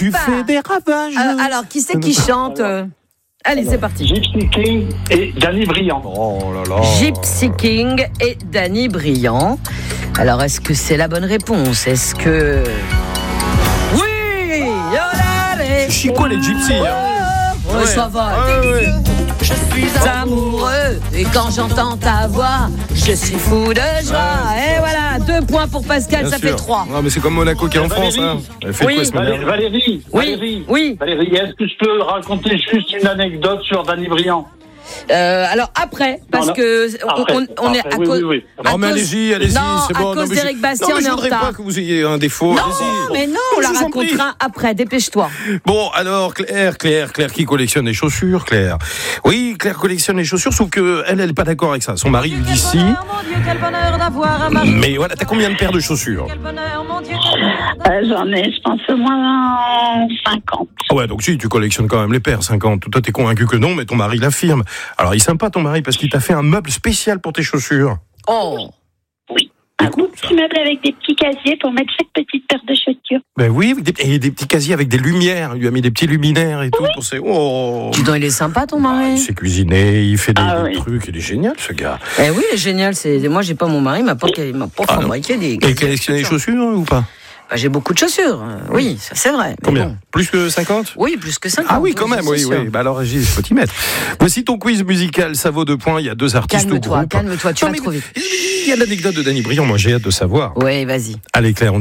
Tu fais des ravages. Alors, qui c'est qui chante Allez, c'est parti. Gypsy King et Danny Briand. Oh là là. Gypsy King et Danny Briand. Alors, est-ce que c'est la bonne réponse? Est-ce que... Oui, C'est chico les gypsies. Ouais, ça va. Ouais. Je suis amoureux et quand j'entends ta voix, je suis fou de joie. Et voilà, 2 points pour Pascal, Bien ça sûr. fait 3. Non mais c'est comme Monaco qui est en France. Valérie. Elle fait Oui. quoi ce matin? Valérie, Oui. Valérie, est-ce que je peux raconter juste une anecdote sur Danny Briand? Alors après, parce que on est à cause. Oui. Non mais allez-y, Non, c'est bon. à cause mais d'Éric Bastien, non, mais on est je en voudrais retard. pas que vous ayez un défaut. Non, Allez-y. mais non, on Je la vous en prie. racontera après. Dépêche-toi. Bon, alors Claire qui collectionne les chaussures, Claire. Oui, Claire collectionne les chaussures, sauf que elle est pas d'accord avec ça. Son mari lui dit si. Quel bonheur d'avoir un mari. Mais voilà, t'as combien de paires de chaussures? Quel bonheur, mon Dieu, quel bonheur. J'en ai, je pense, au moins 50. Ouais, donc si, tu collectionnes quand même les paires, 50. Toi, t'es convaincu que non, mais ton mari l'affirme. Alors, il est sympa, ton mari, parce qu'il t'a fait un meuble spécial pour tes chaussures. Oh. Un beau petit meuble avec des petits casiers pour mettre chaque petite paire de chaussures. Ben oui, et des petits casiers avec des lumières. Il lui a mis des petits luminaires et tout pour ses... Oh. Dis donc, il est sympa ton mari. Il sait cuisiner, il fait des Oui. trucs, il est génial, ce gars. Eh oui, il est génial. Moi, j'ai pas mon mari, il m'a pas fabriqué des. Et collectionne les chaussures ou pas? Bah, j'ai beaucoup de chaussures. Oui, ça c'est vrai. Mais Combien? bon. Plus que 50? Oui, plus que 50. Ah oui, quand même, oui. Bah alors, Régis, il faut t'y mettre. Voici ton quiz musical, ça vaut 2 points. Il y a 2 artistes au groupe. Calme-toi, tu Non, vas mais trop vite. Il y a l'anecdote de Danny Briand, moi j'ai hâte de savoir. Oui, vas-y. Allez Claire, on